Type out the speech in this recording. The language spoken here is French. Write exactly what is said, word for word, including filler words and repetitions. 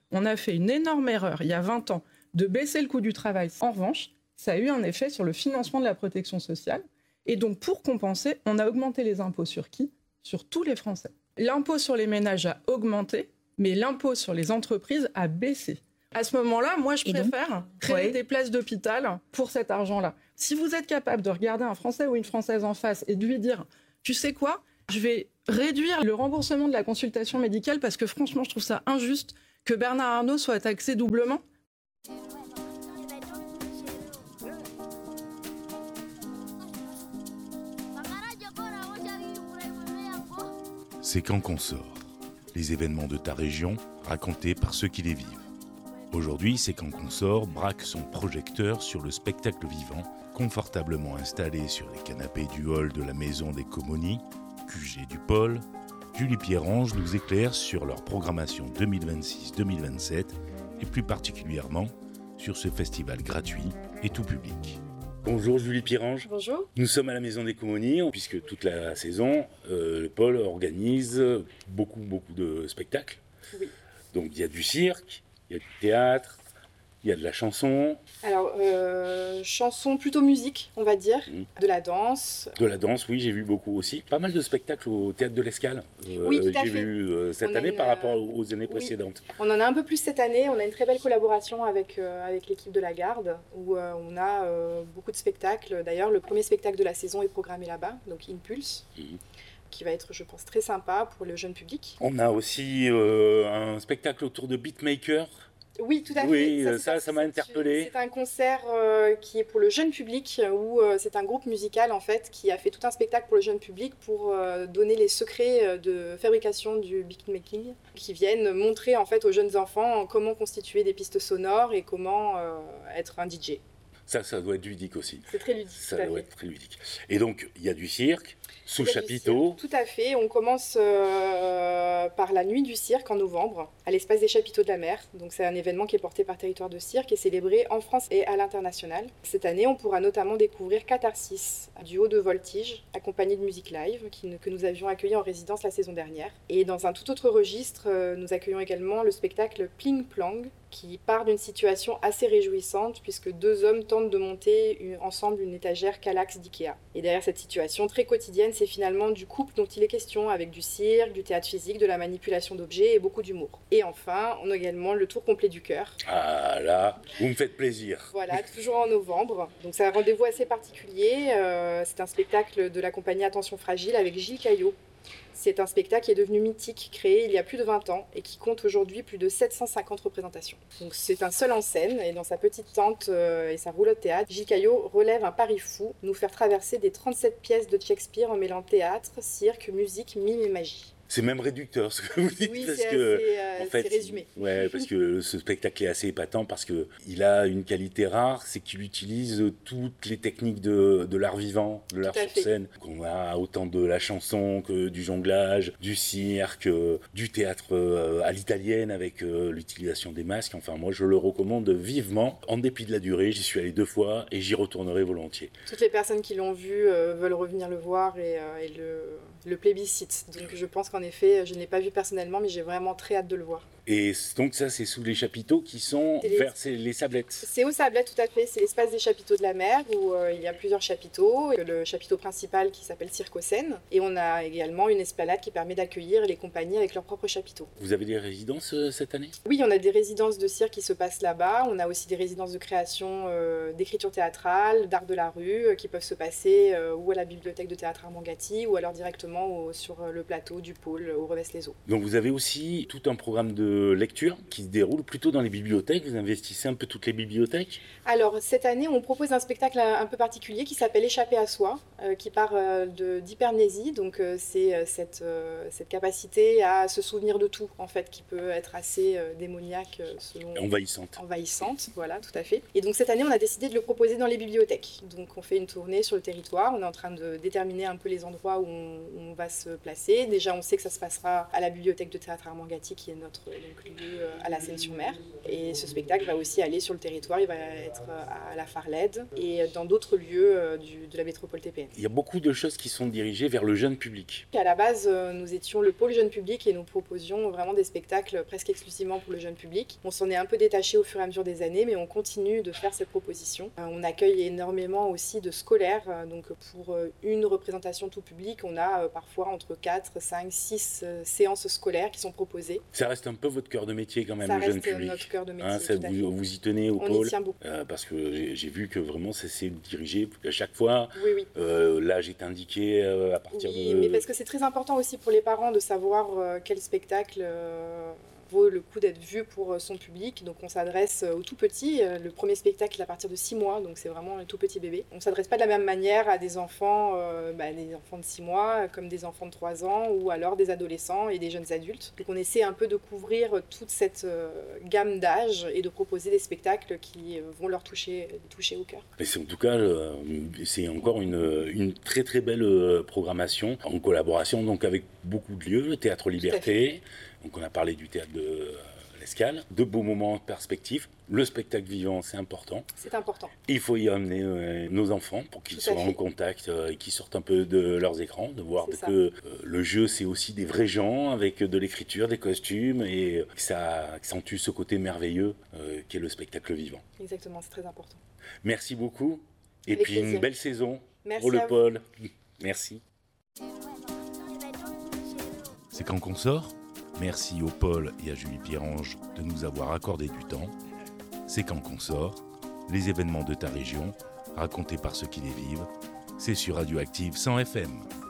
On a fait une énorme erreur, il y a vingt ans, de baisser le coût du travail. En revanche, ça a eu un effet sur le financement de la protection sociale. Et donc, pour compenser, on a augmenté les impôts sur qui ? Sur tous les Français. L'impôt sur les ménages a augmenté, mais l'impôt sur les entreprises a baissé. À ce moment-là, moi, je Et préfère donc créer ouais. des places d'hôpital pour cet argent-là. Si vous êtes capable de regarder un Français ou une Française en face et de lui dire « Tu sais quoi ? Je vais réduire le remboursement de la consultation médicale parce que franchement, je trouve ça injuste que Bernard Arnault soit taxé doublement. » C'est quand qu'on sort. Les événements de ta région racontés par ceux qui les vivent. Aujourd'hui, c'est quand qu'on sort braque son projecteur sur le spectacle vivant, confortablement installé sur les canapés du hall de la maison des Comonies, Q G du Pôle. Julie Pierrange nous éclaire sur leur programmation deux mille vingt-six deux mille vingt-sept et plus particulièrement sur ce festival gratuit et tout public. Bonjour Julie Pierrange. Bonjour. Nous sommes à la Maison des Comonies, puisque toute la saison, euh, le pôle organise beaucoup, beaucoup de spectacles. Oui. Donc il y a du cirque, il y a du théâtre, il y a de la chanson. Alors, euh, chanson plutôt musique, on va dire, mmh. de la danse. De la danse, oui, j'ai vu beaucoup aussi. Pas mal de spectacles au Théâtre de l'Escale. Euh, oui, tout à j'ai fait. vu euh, cette on année une, par rapport aux années oui. précédentes. On en a un peu plus cette année. On a une très belle collaboration avec, euh, avec l'équipe de la Garde, où euh, on a euh, beaucoup de spectacles. D'ailleurs, le premier spectacle de la saison est programmé là-bas, donc Impulse. Mmh. Qui va être, je pense, très sympa pour le jeune public. On a aussi euh, un spectacle autour de beatmaker. Oui, tout à fait. Oui, ça, ça, ça, ça m'a interpellé. C'est un concert euh, qui est pour le jeune public, où euh, c'est un groupe musical en fait qui a fait tout un spectacle pour le jeune public pour euh, donner les secrets de fabrication du beatmaking, qui viennent montrer en fait aux jeunes enfants comment constituer des pistes sonores et comment euh, être un D J. Ça, ça doit être ludique aussi. C'est très ludique. Ça tout à doit fait. être très ludique. Et donc, il y a du cirque. Sous chapiteau. Tout à fait. On commence euh, par la nuit du cirque en novembre, à l'espace des chapiteaux de la mer. Donc c'est un événement qui est porté par Territoire de Cirque et célébré en France et à l'international. Cette année, on pourra notamment découvrir Catharsis, un duo de voltige, accompagné de musique live, qui, que nous avions accueilli en résidence la saison dernière. Et dans un tout autre registre, euh, nous accueillons également le spectacle Pling Plang, qui part d'une situation assez réjouissante, puisque deux hommes tentent de monter une, ensemble une étagère Kallax d'Ikea. Et derrière cette situation très quotidienne, c'est finalement du couple dont il est question, avec du cirque, du théâtre physique, de la manipulation d'objets et beaucoup d'humour. Et enfin, on a également le tour complet du cœur. Ah là, vous me faites plaisir. Voilà, toujours en novembre. Donc c'est un rendez-vous assez particulier. Euh, c'est un spectacle de la compagnie Attention Fragile avec Gilles Caillot. C'est un spectacle qui est devenu mythique, créé il y a plus de vingt ans et qui compte aujourd'hui plus de sept cent cinquante représentations. Donc c'est un seul en scène et dans sa petite tente euh, et sa roulotte théâtre, Gilles Caillot relève un pari fou, nous faire traverser des trente-sept pièces de Shakespeare en mêlant théâtre, cirque, musique, mime et magie. C'est même réducteur ce que vous dites. Oui, parce c'est que, assez, euh, en fait, c'est résumé. Ouais, parce que ce spectacle est assez épatant parce qu'il a une qualité rare, c'est qu'il utilise toutes les techniques de, de l'art vivant, de l'art sur scène. On a autant de la chanson que du jonglage, du cirque, du théâtre à l'italienne avec l'utilisation des masques. Enfin, moi, je le recommande vivement. En dépit de la durée, j'y suis allé deux fois et j'y retournerai volontiers. Toutes les personnes qui l'ont vu euh, veulent revenir le voir et, euh, et le, le plébiscite. Donc je pense qu'en En effet, je ne l'ai pas vu personnellement, mais j'ai vraiment très hâte de le voir. Et donc ça, c'est sous les chapiteaux qui sont les... vers les Sablettes. C'est aux Sablettes, tout à fait. C'est l'espace des chapiteaux de la mer, où euh, il y a plusieurs chapiteaux. Le chapiteau principal qui s'appelle Circocène. Et on a également une esplanade qui permet d'accueillir les compagnies avec leurs propres chapiteaux. Vous avez des résidences euh, cette année ? Oui, on a des résidences de cirque qui se passent là-bas. On a aussi des résidences de création euh, d'écriture théâtrale, d'art de la rue, euh, qui peuvent se passer euh, ou à la bibliothèque de théâtre Armand Gatti, ou alors directement au, sur le plateau du pôle au Revesse-les-Eaux. Donc vous avez aussi tout un programme de lecture qui se déroule plutôt dans les bibliothèques. Vous investissez un peu toutes les bibliothèques ? Alors cette année, on propose un spectacle un peu particulier qui s'appelle Échapper à soi, euh, qui part euh, de, d'hypermnésie. Donc euh, c'est euh, cette, euh, cette capacité à se souvenir de tout, en fait, qui peut être assez euh, démoniaque euh, selon... Envahissante. Envahissante, voilà, tout à fait. Et donc cette année, on a décidé de le proposer dans les bibliothèques. Donc on fait une tournée sur le territoire. On est en train de déterminer un peu les endroits où on, où on va se placer. Déjà, on sait que ça se passera à la bibliothèque de théâtre Armand Gatti, qui est notre, donc lieu à la Seine-sur-Mer. Et ce spectacle va aussi aller sur le territoire, il va être à la Farlède et dans d'autres lieux du, de la métropole T P M. Il y a beaucoup de choses qui sont dirigées vers le jeune public. À la base, nous étions le pôle jeune public et nous proposions vraiment des spectacles presque exclusivement pour le jeune public. On s'en est un peu détaché au fur et à mesure des années, mais on continue de faire cette proposition. On accueille énormément aussi de scolaires, donc pour une représentation tout public, on a parfois entre quatre, cinq, six séances scolaires qui sont proposées. Ça reste un peu votre cœur de métier quand même, ça le jeune reste public. Notre cœur de métier, hein, ça, vous, vous y tenez au on pôle. Y tient beaucoup. Euh, parce que j'ai, j'ai vu que vraiment ça s'est dirigé à chaque fois. Oui, oui. Euh, l'âge est indiqué euh, à partir oui, de. Mais parce que c'est très important aussi pour les parents de savoir euh, quel spectacle euh, vaut le coup d'être vu pour son public. Donc on s'adresse aux tout petits. Le premier spectacle est à partir de six mois, donc c'est vraiment un tout petit bébé. On ne s'adresse pas de la même manière à des enfants, euh, bah, des enfants de six mois, comme des enfants de trois ans, ou alors des adolescents et des jeunes adultes. Donc on essaie un peu de couvrir toute cette euh, gamme d'âge et de proposer des spectacles qui euh, vont leur toucher, toucher au cœur. Et c'est en tout cas, euh, c'est encore une, une très très belle euh, programmation en collaboration donc avec beaucoup de lieux, le Théâtre Liberté. Donc on a parlé du théâtre de euh, l'Escale, de beaux moments en perspective. Le spectacle vivant, c'est important. C'est important. Il faut y amener euh, nos enfants pour qu'ils soient en contact euh, et qu'ils sortent un peu de leurs écrans, de voir que euh, le jeu, c'est aussi des vrais gens avec de l'écriture, des costumes, et que ça accentue ce côté merveilleux euh, qu'est le spectacle vivant. Exactement, c'est très important. Merci beaucoup. Et avec puis plaisir. Une belle saison Merci pour le vous. pôle. Merci. C'est quand qu'on sort ? Merci au Paul et à Julie Pierrange de nous avoir accordé du temps. C'est quand qu'on sort, les événements de ta région, racontés par ceux qui les vivent. C'est sur Radioactive cent F M.